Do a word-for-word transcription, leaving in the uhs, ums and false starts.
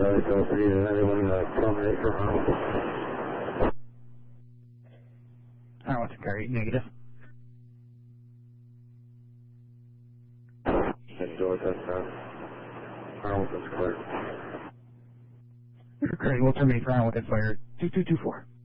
Charlie Delta, need anyone uh, terminate for Hamilton. Hamilton, carry negative. And door test now. Hamilton's clear. Great, we'll terminate for Hamilton, fire two two two four.